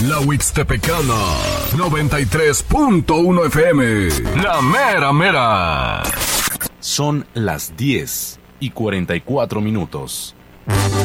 La Huixtepecana, 93.1 FM. La mera mera. Son las 10:44.